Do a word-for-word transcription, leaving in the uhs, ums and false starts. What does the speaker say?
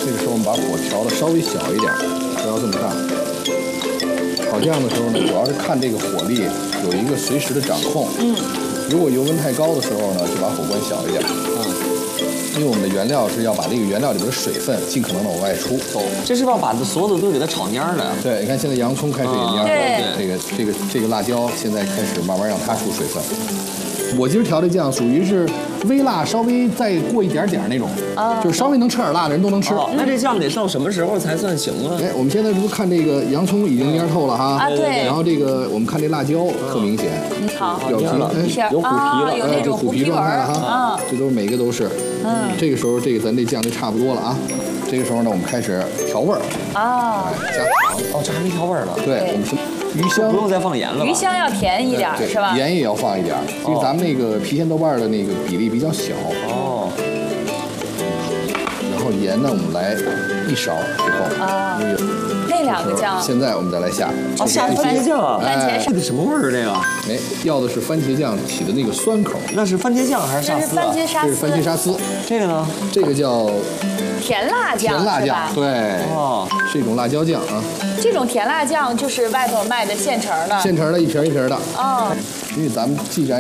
这个时候我们把火调的稍微小一点，不要这么大。炒酱的时候呢，主要是看这个火力有一个随时的掌控。嗯。如果油温太高的时候呢，就把火关小一点。嗯。因为我们的原料是要把这个原料里边的水分尽可能的往外出。 哦，这是要把所有的都给它炒蔫了。 对，你看现在洋葱开始也蔫了， 对， 这个这个这个辣椒现在开始慢慢让它出水分。我今儿调的酱属于是微辣，稍微再过一点点那种，啊，就是稍微能吃点辣的人都能吃。 那这酱得到什么时候才算行啊？ 哎，我们现在这不看这个洋葱已经蔫透了哈， 啊对。 然后这个我们看这辣椒特明显， 好， 表皮哎有虎皮了， 有那种虎皮状态了哈， 啊， 这都是每个都是。嗯，这个时候这个咱这酱就差不多了啊。这个时候呢，我们开始调味儿啊， 加糖。 哦，这还没调味儿呢。 对，我们是鱼香不用再放盐了吧？ 鱼香要甜一点是吧？ 盐也要放一点，因为咱们那个郫县豆瓣的那个比例比较小。哦。然后盐呢，我们来一勺之后啊，那两个酱， 现在我们再来下。 哦，下番茄酱啊， 番茄这个什么味儿？这个？ 哎，要的是番茄酱起的那个酸口。 那是番茄酱还是沙司？ 番茄沙司。 这是番茄沙司。 这个呢？ 这个叫甜辣酱， 甜辣酱，对，哦，是一种辣椒酱啊。 这种甜辣酱就是外头卖的现成的， 现成的，一瓶一瓶的。 哦， 因为咱们既然